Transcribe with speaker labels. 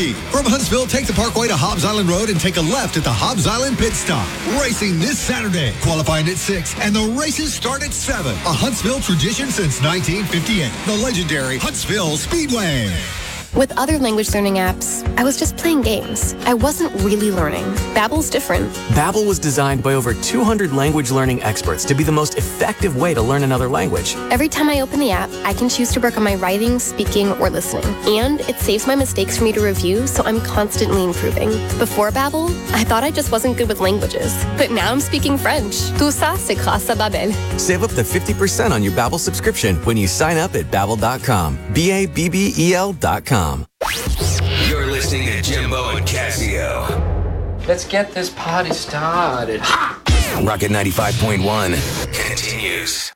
Speaker 1: Milwaukee. From Huntsville, take the Parkway to Hobbs Island Road and take a left at the Hobbs Island Pit Stop. Racing this Saturday, qualifying at 6, and the races start at 7. A Huntsville tradition since 1958. The legendary Huntsville Speedway.
Speaker 2: With other language learning apps, I was just playing games. I wasn't really learning. Babbel's different.
Speaker 3: Babbel was designed by over 200 language learning experts to be the most effective way to learn another language.
Speaker 2: Every time I open the app, I can choose to work on my writing, speaking, or listening. And it saves my mistakes for me to review, so I'm constantly improving. Before Babbel, I thought I just wasn't good with languages. But now I'm speaking French. Tout ça, c'est grâce à Babbel.
Speaker 3: Save up to 50% on your Babbel subscription when you sign up at Babbel.com. Babbel.com.
Speaker 4: You're listening to Jimbo and Casio.
Speaker 5: Let's get this party started.
Speaker 4: Rocket 95.1 continues.